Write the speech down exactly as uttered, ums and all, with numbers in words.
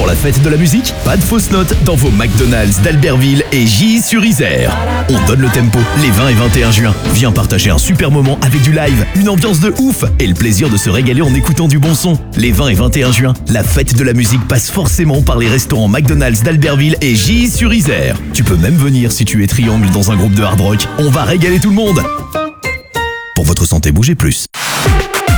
Pour la fête de la musique, pas de fausses notes dans vos McDonald's d'Albertville et Gilly-sur-Isère. On donne le tempo les vingt et vingt et un juin. Viens partager un super moment avec du live, une ambiance de ouf et le plaisir de se régaler en écoutant du bon son. Les vingt et vingt et un juin, la fête de la musique passe forcément par les restaurants McDonald's d'Albertville et Gilly-sur-Isère. Tu peux même venir si tu es triangle dans un groupe de hard rock. On va régaler tout le monde. Pour votre santé, bougez plus.